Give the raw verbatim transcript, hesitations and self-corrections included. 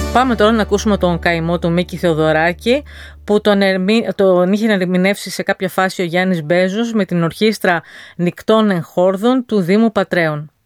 Πάμε τώρα να ακούσουμε τον καημό του Μίκη Θεοδωράκη, που τον, ερμη... τον είχε ερμηνεύσει σε κάποια φάση ο Γιάννης Μπέζος με την ορχήστρα νικτών εγχόρδων του Δήμου Πατρέων.